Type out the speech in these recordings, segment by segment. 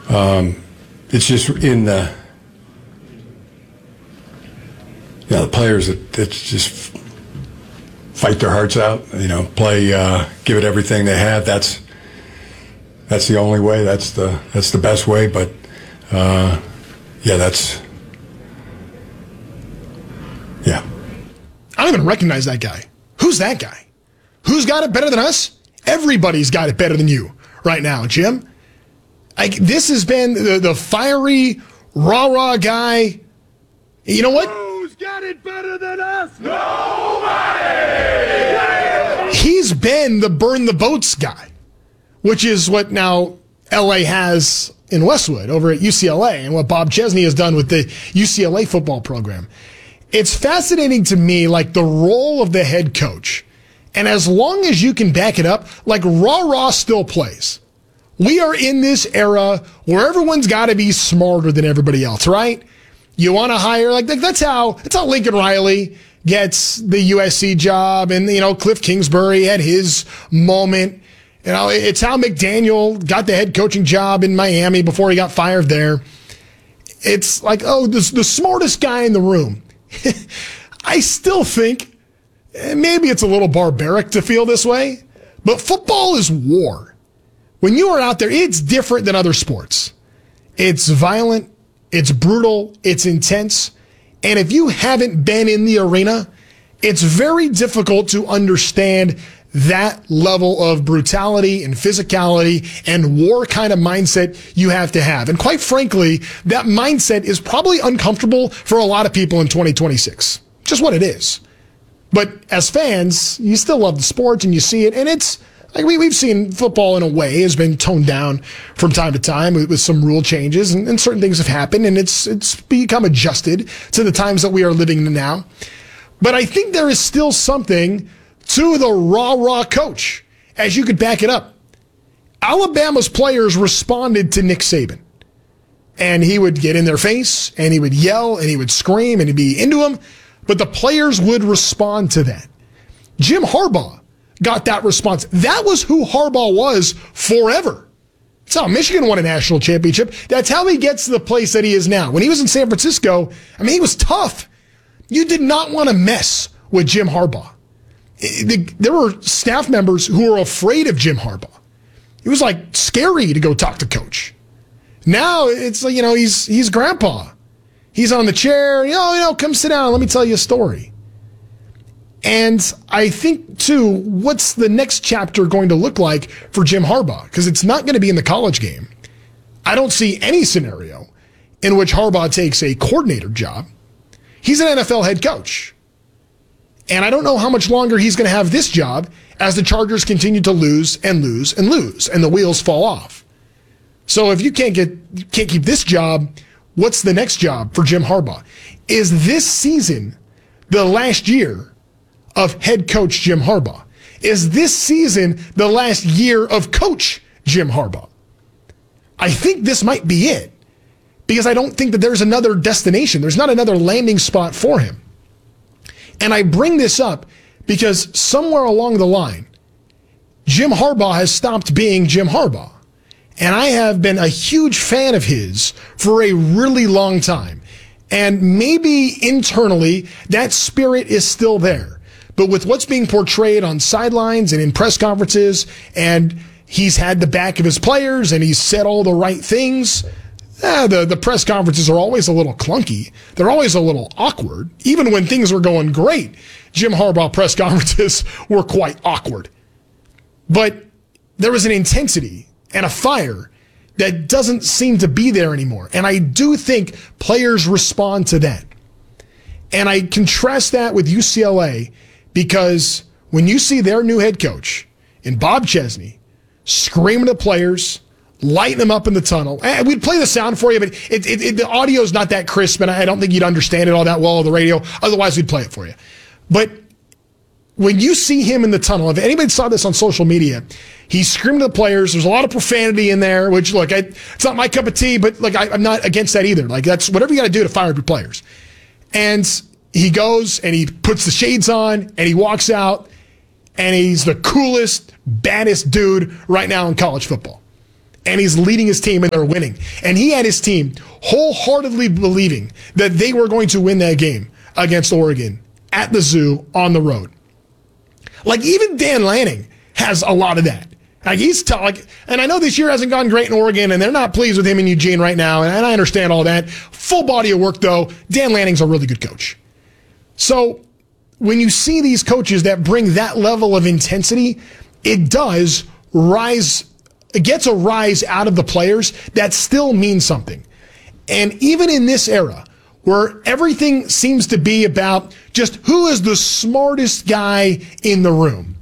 It's just in the players that just fight their hearts out. Play, give it everything they have. That's the only way. That's the best way. But that's. Yeah. I don't even recognize that guy. Who's that guy? Who's got it better than us? Everybody's got it better than you right now, Jim. This has been the fiery, rah-rah guy. You know what? Who's got it better than us? Nobody! He's been the burn the boats guy, which is what now LA has in Westwood over at UCLA and what Bob Chesney has done with the UCLA football program. It's fascinating to me, the role of the head coach. And as long as you can back it up, rah-rah still plays. We are in this era where everyone's got to be smarter than everybody else, right? You want to hire, that's how Lincoln Riley gets the USC job, and, Cliff Kingsbury had his moment. It's how McDaniel got the head coaching job in Miami before he got fired there. It's the smartest guy in the room. I still think maybe it's a little barbaric to feel this way, but football is war. When you are out there, it's different than other sports. It's violent, it's brutal, it's intense, and if you haven't been in the arena, it's very difficult to understand that level of brutality and physicality and war kind of mindset you have to have. And quite frankly, that mindset is probably uncomfortable for a lot of people in 2026. Just what it is. But as fans, you still love the sport and you see it. And it's we've seen football in a way has been toned down from time to time with some rule changes and certain things have happened and it's become adjusted to the times that we are living in now. But I think there is still something to the rah-rah coach, as you could back it up. Alabama's players responded to Nick Saban. And he would get in their face, and he would yell, and he would scream, and he'd be into them. But the players would respond to that. Jim Harbaugh got that response. That was who Harbaugh was forever. That's how Michigan won a national championship. That's how he gets to the place that he is now. When he was in San Francisco, he was tough. You did not want to mess with Jim Harbaugh. There were staff members who were afraid of Jim Harbaugh. It was scary to go talk to coach. Now it's he's grandpa. He's on the chair. Come sit down. Let me tell you a story. And I think too, what's the next chapter going to look like for Jim Harbaugh? Because it's not going to be in the college game. I don't see any scenario in which Harbaugh takes a coordinator job. He's an NFL head coach. And I don't know how much longer he's going to have this job as the Chargers continue to lose and lose and lose, and the wheels fall off. So if you can't keep this job, what's the next job for Jim Harbaugh? Is this season the last year of head coach Jim Harbaugh? Is this season the last year of coach Jim Harbaugh? I think this might be it, because I don't think that there's another destination. There's not another landing spot for him. And I bring this up because somewhere along the line, Jim Harbaugh has stopped being Jim Harbaugh. And I have been a huge fan of his for a really long time. And maybe internally, that spirit is still there. But with what's being portrayed on sidelines and in press conferences, and he's had the back of his players and he's said all the right things, the press conferences are always a little clunky. They're always a little awkward. Even when things were going great, Jim Harbaugh press conferences were quite awkward. But there was an intensity and a fire that doesn't seem to be there anymore. And I do think players respond to that. And I contrast that with UCLA because when you see their new head coach in Bob Chesney screaming at players, lighting them up in the tunnel. We'd play the sound for you, but the audio's not that crisp, and I don't think you'd understand it all that well on the radio. Otherwise, we'd play it for you. But when you see him in the tunnel, if anybody saw this on social media, he's screaming at the players. There's a lot of profanity in there, which, look, it's not my cup of tea, but I'm not against that either. That's whatever you got to do to fire up your players. And he goes and he puts the shades on and he walks out, and he's the coolest, baddest dude right now in college football. and he's leading his team and they're winning. And he had his team wholeheartedly believing that they were going to win that game against Oregon at the Zoo on the road. Like, even Dan Lanning has a lot of that. Like, and I know this year hasn't gone great in Oregon, and they're not pleased with him in Eugene right now, and I understand all that. Full body of work, though. Dan Lanning's a really good coach. So when you see these coaches that bring that level of intensity, it gets a rise out of the players that still means something. And even in this era, where everything seems to be about just who is the smartest guy in the room,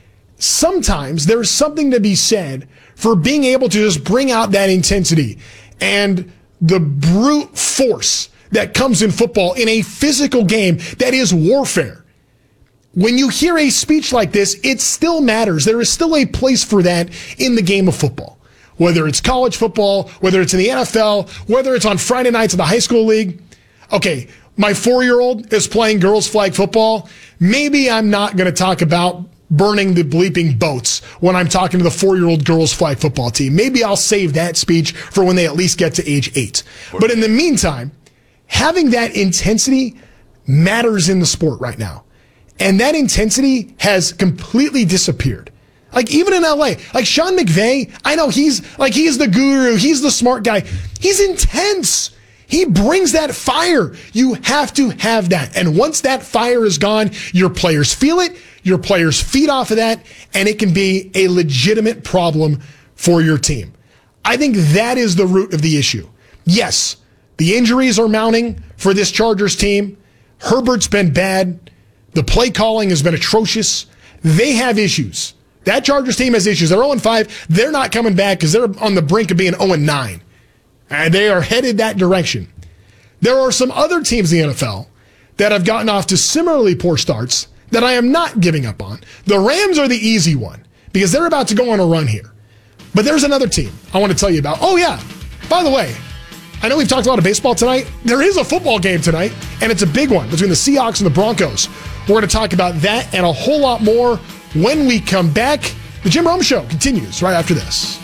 sometimes there's something to be said for being able to just bring out that intensity and the brute force that comes in football in a physical game that is warfare. When you hear a speech like this, it still matters. There is still a place for that in the game of football. Whether it's college football, whether it's in the NFL, whether it's on Friday nights in the high school league. Okay, my 4-year-old is playing girls flag football. Maybe I'm not going to talk about burning the bleeping boats when I'm talking to the 4-year-old girls flag football team. Maybe I'll save that speech for when they at least get to age 8. But in the meantime, having that intensity matters in the sport right now. And that intensity has completely disappeared. Like, even in LA, like Sean McVay, I know he's the guru, he's the smart guy. He's intense. He brings that fire. You have to have that. And once that fire is gone, your players feel it, your players feed off of that, and it can be a legitimate problem for your team. I think that is the root of the issue. Yes, the injuries are mounting for this Chargers team. Herbert's been bad. The play calling has been atrocious. They have issues. That Chargers team has issues. They're 0-5. They're not coming back because they're on the brink of being 0-9. And they are headed that direction. There are some other teams in the NFL that have gotten off to similarly poor starts that I am not giving up on. The Rams are the easy one because they're about to go on a run here. But there's another team I want to tell you about. Oh, yeah. By the way, I know we've talked a lot of baseball tonight. There is a football game tonight, and it's a big one between the Seahawks and the Broncos. We're going to talk about that and a whole lot more when we come back. The Jim Rome Show continues right after this.